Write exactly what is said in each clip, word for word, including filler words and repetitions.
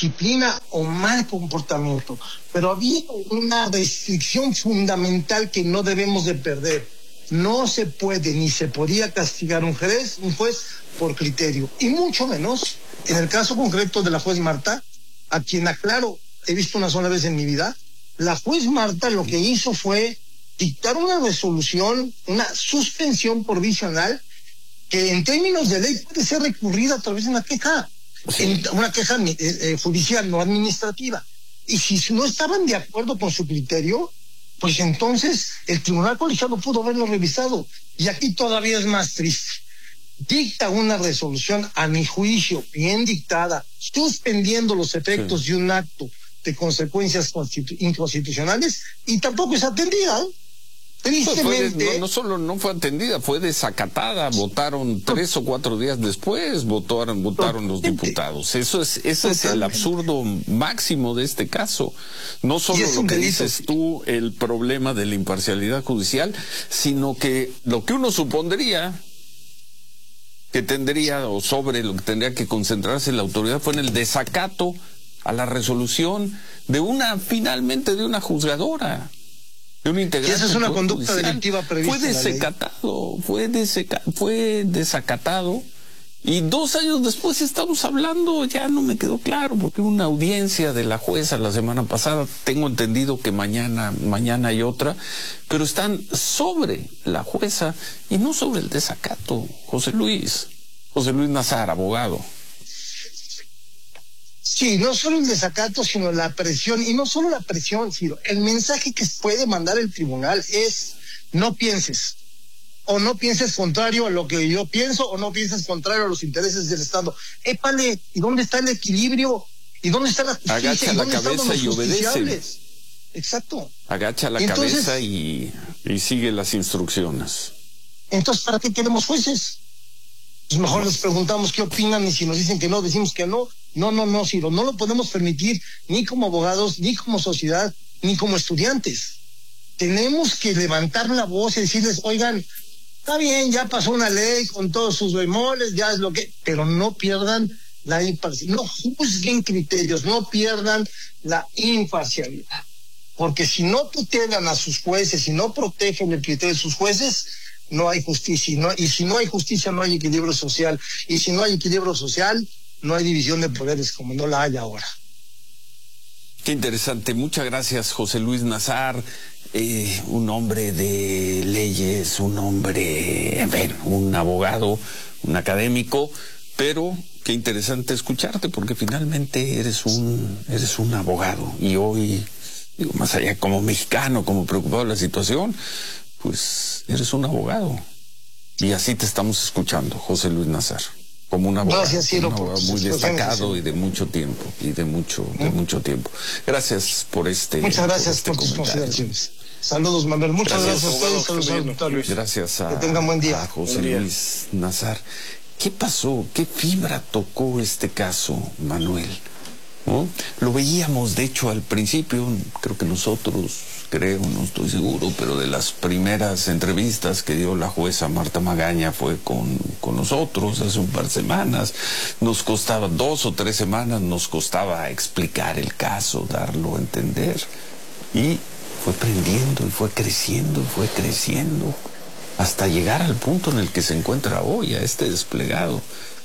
indisciplina o mal comportamiento, pero había una restricción fundamental que no debemos de perder. No se puede ni se podía castigar un juez, un juez por criterio, y mucho menos en el caso concreto de la juez Marta, a quien aclaro, he visto una sola vez en mi vida. La juez Marta lo que hizo fue dictar una resolución, una suspensión provisional, que en términos de ley puede ser recurrida a través de una queja, sí. en, una queja eh, eh, judicial, no administrativa. Y si no estaban de acuerdo con su criterio, pues entonces el tribunal colegiado pudo haberlo revisado. Y aquí todavía es más triste. Dicta una resolución, a mi juicio, bien dictada, suspendiendo los efectos sí. de un acto de consecuencias inconstitucionales, y tampoco es atendida, ¿eh? Tristemente. No, no solo no fue atendida, fue desacatada. Votaron tres o cuatro días después, votaron, votaron los diputados. Eso es, ese es el absurdo máximo de este caso. No solo lo que dices tú, el problema de la imparcialidad judicial, sino que lo que uno supondría que tendría, o sobre lo que tendría que concentrarse la autoridad, fue en el desacato a la resolución de una, finalmente, de una juzgadora. De un integrante. Y esa es una conducta judicial. Delictiva prevista. Fue desacatado, fue, deseca, fue desacatado, y dos años después estamos hablando, ya no me quedó claro, porque hubo una audiencia de la jueza la semana pasada, tengo entendido que mañana, mañana hay otra, pero están sobre la jueza y no sobre el desacato. José Luis, José Luis Nazar, abogado. Sí, no solo el desacato, sino la presión, y no solo la presión, sino el mensaje que puede mandar el tribunal es: no pienses, o no pienses contrario a lo que yo pienso, o no pienses contrario a los intereses del Estado. Épale, ¿y dónde está el equilibrio? ¿Y dónde está la justicia? Agacha ¿Y la dónde cabeza están los y obedece. Exacto. Agacha la entonces, cabeza y, y sigue las instrucciones. Entonces, ¿para qué queremos jueces? Pues mejor no. les preguntamos qué opinan, y si nos dicen que no, decimos que no. No, no, no, Ciro, no lo podemos permitir ni como abogados, ni como sociedad, ni como estudiantes. Tenemos que levantar la voz y decirles: oigan, está bien, ya pasó una ley con todos sus bemoles, ya es lo que... Pero no pierdan la imparcialidad, no juzguen criterios, no pierdan la imparcialidad. Porque si no tutelan a sus jueces, si no protegen el criterio de sus jueces, no hay justicia. Y, no, y si no hay justicia, no hay equilibrio social. Y si no hay equilibrio social, no hay división de poderes como no la hay ahora. Qué interesante. Muchas gracias, José Luis Nazar, eh, un hombre de leyes, un hombre, en fin, un abogado, un académico, pero qué interesante escucharte, porque finalmente eres un, eres un abogado. Y hoy, digo, más allá como mexicano, como preocupado de la situación, pues eres un abogado. Y así te estamos escuchando, José Luis Nazar. Como un abogado, gracias, Ciro, un abogado muy destacado y de mucho tiempo, y de mucho, de mucho tiempo. Gracias por este. Muchas gracias por, este por tus consideraciones. Saludos, Manuel. Muchas gracias, gracias a ustedes, saludos a los Gracias a, que tengan buen día. a José buen día. Luis Nazar. ¿Qué pasó? ¿Qué fibra tocó este caso, Manuel? ¿No? Lo veíamos, de hecho, al principio, creo que nosotros, creo, no estoy seguro, pero de las primeras entrevistas que dio la jueza Marta Magaña fue con, con nosotros hace un par de semanas. Nos costaba, dos o tres semanas, nos costaba explicar el caso, darlo a entender. Y fue prendiendo, y fue creciendo, y fue creciendo, hasta llegar al punto en el que se encuentra hoy, a este desplegado.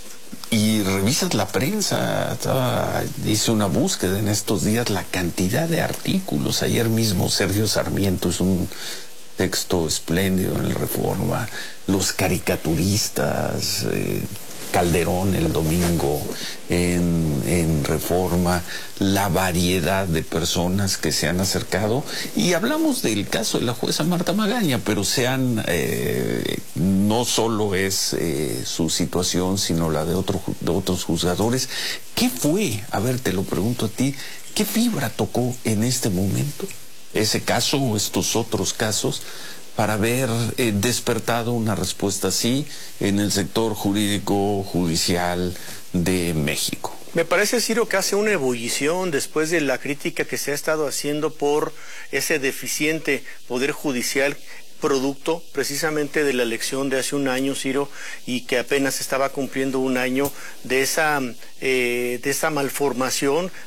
Y revisas la prensa, estaba, hice una búsqueda en estos días, la cantidad de artículos. Ayer mismo Sergio Sarmiento es un texto espléndido en el Reforma, los caricaturistas, eh, Calderón el domingo en, en Reforma, la variedad de personas que se han acercado, y hablamos del caso de la jueza Marta Magaña, pero se han, eh, no solo es eh, su situación, sino la de, otro, de otros juzgadores. ¿Qué fue? A ver, te lo pregunto a ti, ¿qué fibra tocó en este momento ese caso o estos otros casos para haber eh, despertado una respuesta así en el sector jurídico judicial de México? Me parece, Ciro, que hace una ebullición después de la crítica que se ha estado haciendo por ese deficiente poder judicial, producto precisamente de la elección de hace un año, Ciro, y que apenas estaba cumpliendo un año de esa, eh, de esa malformación